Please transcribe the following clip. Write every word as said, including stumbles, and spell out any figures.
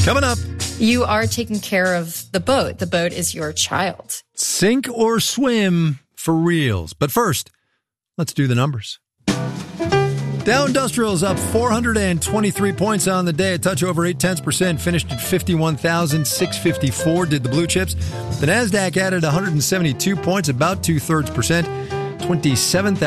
Coming up. You are taking care of the boat. The boat is your child. Sink or swim for reals. But first, let's do the numbers. Dow Industrial is up four hundred twenty-three points on the day, a touch over eight tenths percent, finished at fifty-one thousand six hundred fifty-four, did the blue chips. The NASDAQ added one hundred seventy-two points, about two-thirds percent, twenty-seven thousand